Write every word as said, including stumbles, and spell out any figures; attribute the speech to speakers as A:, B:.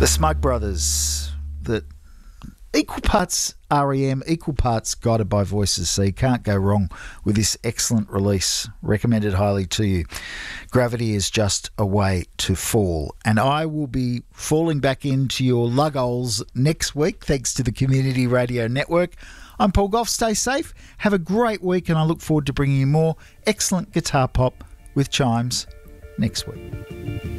A: The Smoke Brothers, that equal parts R E M, equal parts guided by voices, so you can't go wrong with this excellent release. Recommended highly to you. Gravity is just a way to fall. And I will be falling back into your lugholes next week, thanks to the Community Radio Network. I'm Paul Goff. Stay safe. Have a great week, and I look forward to bringing you more excellent guitar pop with Chimes next week.